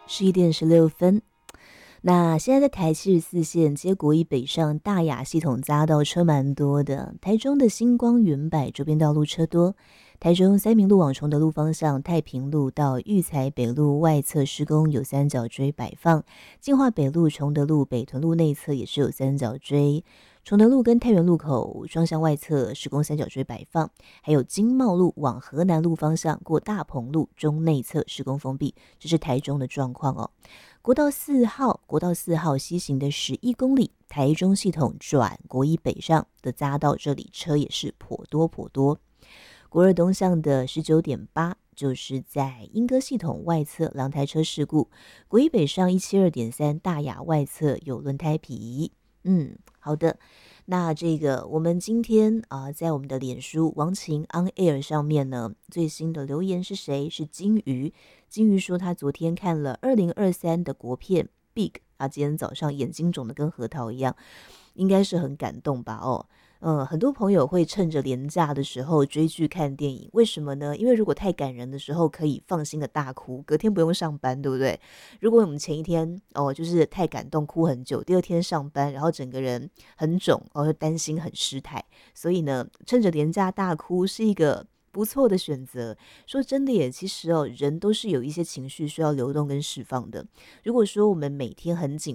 11点16分。那现在在台74线接国一北上大雅系统匝道车蛮多的，台中的星光云柏周边道路车多，台中三民路往崇德路方向太平路到育才北路外侧施工有三角锥摆放，进化北路崇德路北屯路内侧也是有三角锥，崇德路跟太原路口双向外侧施工三角锥摆放，还有经贸路往河南路方向过大鹏路中内侧施工封闭，这是台中的状况哦。国道4号西行的11公里，台中系统转国一北上的匝道，这里车也是颇多。国二东向的19.8，就是在莺歌系统外侧两台车事故，国一北上172.3大雅外侧有轮胎皮。好的。那这个我们今天在我们的脸书王晴 on air 上面呢，最新的留言是谁？是金鱼。金鱼说他昨天看了2023的国片 Big 今天早上眼睛肿得跟核桃一样，应该是很感动吧很多朋友会趁着连假的时候追剧看电影，为什么呢？因为如果太感人的时候可以放心的大哭，隔天不用上班，对不对？如果我们前一天就是太感动哭很久，第二天上班然后整个人很肿就担心很失态，所以呢趁着连假大哭是一个不错的选择。说真的耶，其实人都是有一些情绪需要流动跟释放的。如果说我们每天很紧